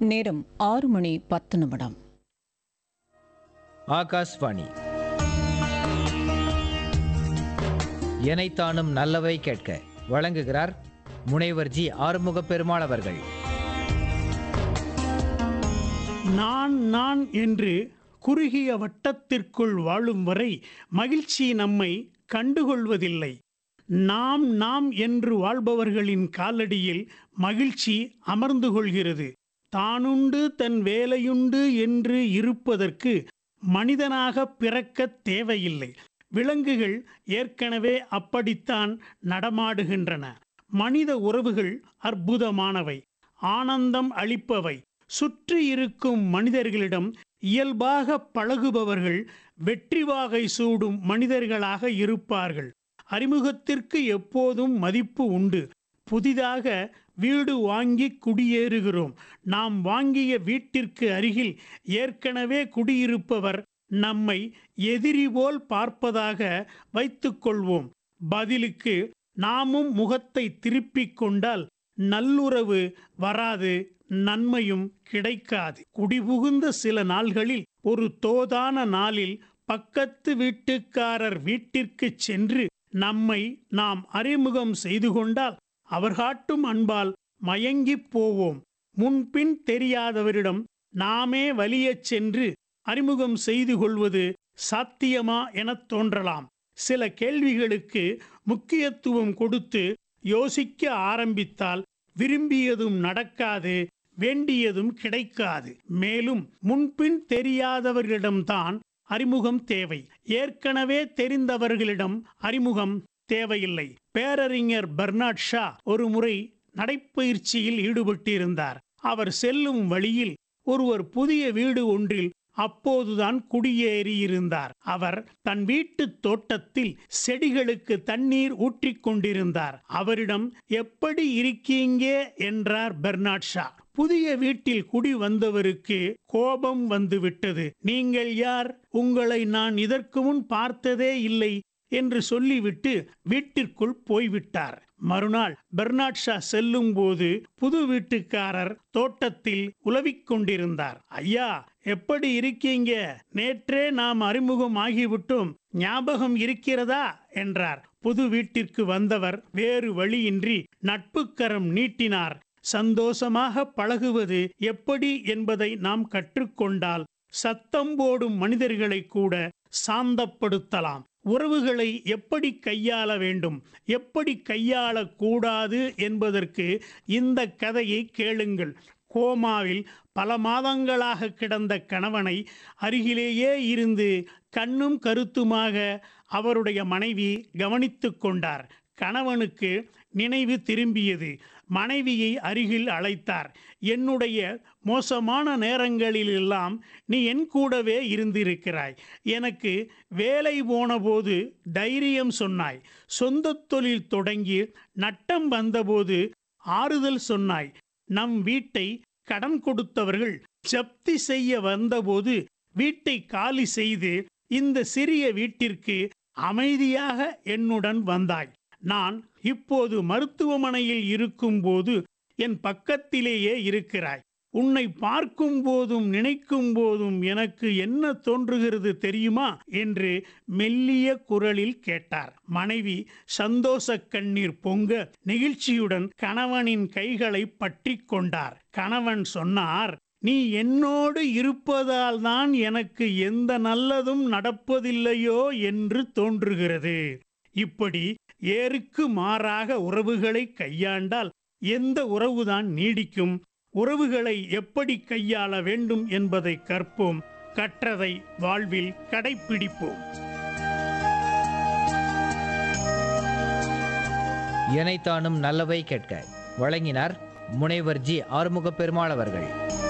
நேரம் 6:10. ஆகாஷ்வாணி. எனைத்தானும் நல்லவை கேட்க வழங்குகிறார் முனைவர் ஜி ஆறுமுக பெருமாள் அவர்கள். நான் என்று குறுகிய வட்டத்திற்குள் வாழும் வரை மகிழ்ச்சி நம்மை கண்டுகொள்வதில்லை. நாம் என்று வாழ்பவர்களின் காலடியில் மகிழ்ச்சி அமர்ந்து கொள்கிறது. தானுண்டு தன் வேலையுண்டு என்று இருப்பதற்கு மனிதனாக பிறக்க தேவையில்லை. விலங்குகள் ஏற்கனவே அப்படித்தான் நடமாடுகின்றன. மனித உறவுகள் அற்புதமானவை, ஆனந்தம் அளிப்பவை. சுற்றி இருக்கும் மனிதர்களிடம் இயல்பாக பழகுபவர்கள் வெற்றி வாகை சூடும் மனிதர்களாக இருப்பார்கள். அறிமுகத்திற்கு எப்போதும் மதிப்பு உண்டு. புதிதாக வீடு வாங்கி குடியேறுகிறோம். நாம் வாங்கிய வீட்டிற்கு அருகில் ஏற்கனவே குடியிருப்பவர் நம்மை எதிரி போல் பார்ப்பதாக வைத்துக்கொள்வோம். பதிலுக்கு நாமும் முகத்தை திருப்பிக் கொண்டால் நல்லுறவு வராது, நன்மையும் கிடைக்காது. குடிபுகுந்த சில நாள்களில் ஒரு தோதான நாளில் பக்கத்து வீட்டுக்காரர் வீட்டிற்கு சென்று நம்மை நாம் அறிமுகம் செய்து கொண்டால் அவர் காட்டும் அன்பால் மயங்கிப் போவோம். முன்பின் தெரியாதவரிடம் நாமே வலியச் சென்று அறிமுகம் செய்து கொள்வது சாத்தியமா எனத் தோன்றலாம். சில கேள்விகளுக்கு முக்கியத்துவம் கொடுத்து யோசிக்க ஆரம்பித்தால் விரும்பியதும் நடக்காது, வேண்டியதும் கிடைக்காது. மேலும் முன்பின் தெரியாதவர்களிடம்தான் அறிமுகம் தேவை. ஏற்கனவே தெரிந்தவர்களிடம் அறிமுகம் தேவையில்லை. பேரறிஞர் பெர்னாட் ஷா ஒரு முறை நடைப்பயிற்சியில் ஈடுபட்டிருந்தார். அவர் செல்லும் வழியில் ஒருவர் புதிய வீடு ஒன்றில் அப்போதுதான் குடியேறியிருந்தார். அவர் தன் வீட்டு தோட்டத்தில் செடிகளுக்கு தண்ணீர் ஊற்றிக் கொண்டிருந்தார். அவரிடம் எப்படி இருக்கீங்க என்றார் பெர்னாட் ஷா. புதிய வீட்டில் குடி வந்தவருக்கு கோபம் வந்துவிட்டது. நீங்கள் யார்? உங்களை நான் இதற்கு முன் பார்த்ததே இல்லை என்று சொல்லிவிட்டு வீட்டிற்குள் போய்விட்டார். மறுநாள் பெர்னாட் ஷா செல்லும் போது புது வீட்டுக்காரர் தோட்டத்தில் உலவிக் கொண்டிருந்தார். ஐயா, எப்படி இருக்கீங்க? நேற்றே நாம் அறிமுகம் ஆகிவிட்டோம், ஞாபகம் இருக்கிறதா என்றார். புது வீட்டிற்கு வந்தவர் வேறு வழியின்றி நட்புக்கரம் நீட்டினார். சந்தோஷமாக பழகுவது எப்படி என்பதை நாம் கற்றுக்கொண்டால் சத்தம் போடும் மனிதர்களை கூட சாந்தப்படுத்தலாம். உறவுகளை எப்படி கையாள வேண்டும், எப்படி கையாளக்கூடாது என்பதற்கு இந்த கதையை கேளுங்கள். கோமாவில் பல மாதங்களாக கிடந்த கணவனை அருகிலேயே இருந்து கண்ணும் கருத்துமாக அவருடைய மனைவி கவனித்து கொண்டார். கணவனுக்கு நினைவு திரும்பியது. மனைவியை அருகில் அழைத்தார். என்னுடைய மோசமான நேரங்களிலெல்லாம் நீ என் கூடவே இருந்திருக்கிறாய். எனக்கு வேலை போன போது தைரியம் சொன்னாய். சொந்த தொழில் தொடங்கி நட்டம் வந்தபோது ஆறுதல் சொன்னாய். நம் வீட்டை கடன் கொடுத்தவர்கள் ஜப்தி செய்ய வந்தபோது வீட்டை காலி செய்து இந்த சிறிய வீட்டிற்கு அமைதியாக என்னுடன் வந்தாய். நான் இப்போது மருத்துவமனையில் இருக்கும் போது என் பக்கத்திலேயே இருக்கிறாய். உன்னை பார்க்கும் போதும் நினைக்கும் போதும் எனக்கு என்ன தோன்றுகிறது தெரியுமா என்று மெல்லிய குரலில் கேட்டார். மனைவி சந்தோஷ கண்ணீர் பொங்க நெகிழ்ச்சியுடன் கணவனின் கைகளை பற்றி கொண்டார். கணவன் சொன்னார், நீ என்னோடு இருப்பதால் தான் எனக்கு எந்த நல்லதும் நடப்பதில்லையோ என்று தோன்றுகிறது. இப்படி ஏருக்கு மாறாக உறவுகளை கையாண்டால் எந்த உறவுதான் நீடிக்கும்? உறவுகளை எப்படி கையாள வேண்டும் என்பதை கற்போம். கற்றதை வாழ்வில் கடைப்பிடிப்போம். எனைத்தானும் நல்லவை கேட்க வழங்கினார் முனைவர் ஜி ஆறுமுக பெருமாள் அவர்கள்.